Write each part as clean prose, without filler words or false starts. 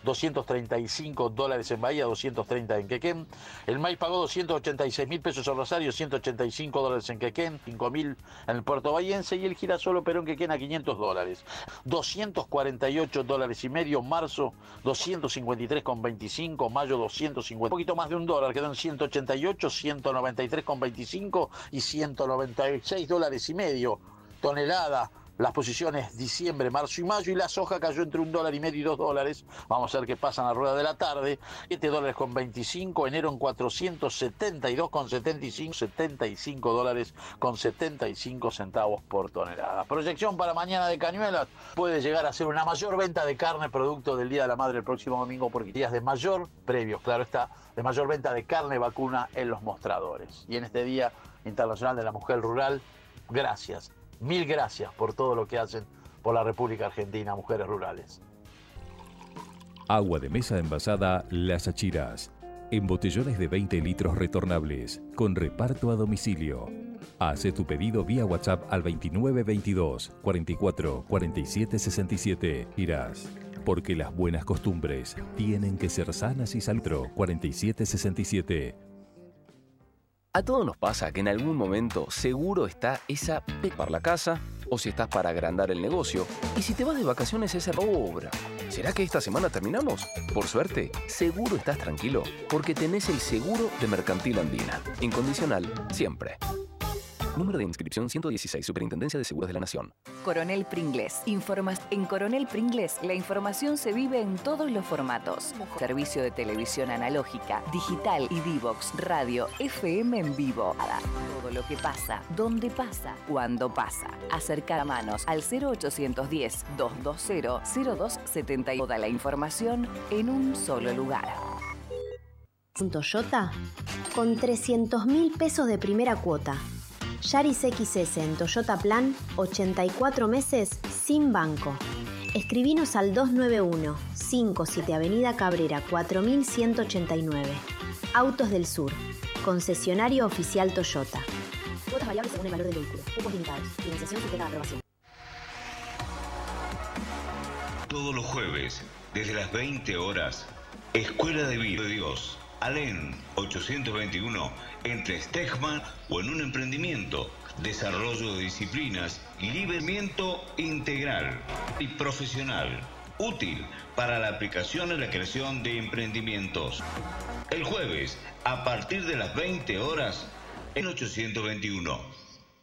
$235 en Bahía, 230 en Quequén. El maíz pagó 286 mil pesos en Rosario, $185 en Quequén, 5 mil en el Puerto Bahiense, y el girasol operó en Quequén a $500. $248,5 marzo, 253,25, mayo 250, un poquito más de $1, quedó en 188, 193,25 y $196,5 tonelada. Las posiciones diciembre, marzo y mayo, y la soja cayó entre $1,5 y $2. Vamos a ver qué pasa en la rueda de la tarde. $7,25, enero en 472,75, $75,75 por tonelada. Proyección para mañana de cañuelas: puede llegar a ser una mayor venta de carne producto del Día de la Madre el próximo domingo, porque días de mayor, previos, claro está, de mayor venta de carne vacuna en los mostradores. Y en este Día Internacional de la Mujer Rural, gracias. Mil gracias por todo lo que hacen por la República Argentina, mujeres rurales. Agua de mesa envasada Las Achiras. En botellones de 20 litros retornables, con reparto a domicilio. Hace tu pedido vía WhatsApp al 2922 44 47 67. Irás. Porque las buenas costumbres tienen que ser sanas y salutro. 47 67. A todos nos pasa que en algún momento seguro está esa para la casa, o si estás para agrandar el negocio, y si te vas de vacaciones esa obra. ¿Será que esta semana terminamos? Por suerte, seguro estás tranquilo, porque tenés el seguro de Mercantil Andina. Incondicional, siempre. Número de inscripción 116, Superintendencia de Seguros de la Nación. Coronel Pringles. En Coronel Pringles, la información se vive en todos los formatos. Servicio de televisión analógica, digital y Divox, radio, FM en vivo. Todo lo que pasa, dónde pasa, cuándo pasa. Acercar a manos al 0810-220-0270. Toda la información en un solo lugar. Toyota con 300.000 pesos de primera cuota. Yaris XS en Toyota Plan, 84 meses sin banco. Escribinos al 291-57 Avenida Cabrera 4189. Autos del Sur, concesionario oficial Toyota. Cuotas variables según el valor del vehículo. Cupos limitados. Financiación sujeta a aprobación. Todos los jueves, desde las 20 horas, Escuela de Vida de Dios. Alén 821, entre Stegman o en un emprendimiento, desarrollo de disciplinas, liberamiento integral y profesional, útil para la aplicación y la creación de emprendimientos. El jueves, a partir de las 20 horas, en 821.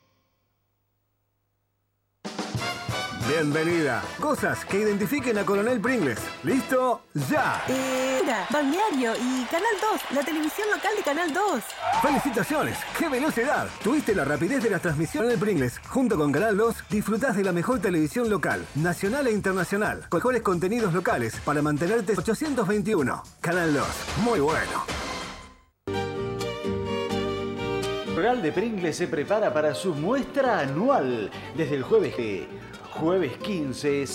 Bienvenida. Cosas que identifiquen a Coronel Pringles. ¿Listo? ¡Ya! Mira, balneario y Canal 2, la televisión local de Canal 2. ¡Felicitaciones! ¡Qué velocidad! Tuviste la rapidez de la transmisión del Pringles. Junto con Canal 2, disfrutás de la mejor televisión local, nacional e internacional, con mejores contenidos locales para mantenerte 821. Canal 2. Muy bueno. Rural de Pringles se prepara para su muestra anual desde el jueves 15.